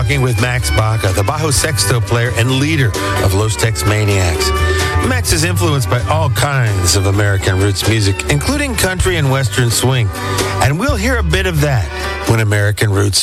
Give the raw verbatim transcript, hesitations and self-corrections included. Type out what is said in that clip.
talking with Max Baca, the Bajo Sexto player and leader of Los Tex Maniacs. Max is influenced by all kinds of American roots music, including country and western swing. And we'll hear a bit of that when American Roots